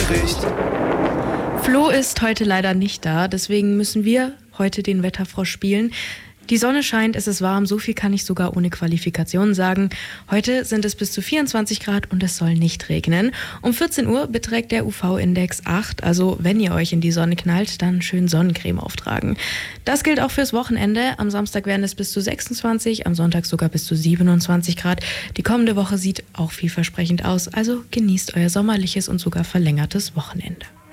kriegt. Flo ist heute leider nicht da, deswegen müssen wir heute den Wetterfrosch spielen. Die Sonne scheint, es ist warm, so viel kann ich sogar ohne Qualifikation sagen. Heute sind es bis zu 24 Grad und es soll nicht regnen. Um 14 Uhr beträgt der UV-Index 8, also wenn ihr euch in die Sonne knallt, dann schön Sonnencreme auftragen. Das gilt auch fürs Wochenende. Am Samstag werden es bis zu 26, am Sonntag sogar bis zu 27 Grad. Die kommende Woche sieht auch vielversprechend aus, also genießt euer sommerliches und sogar verlängertes Wochenende.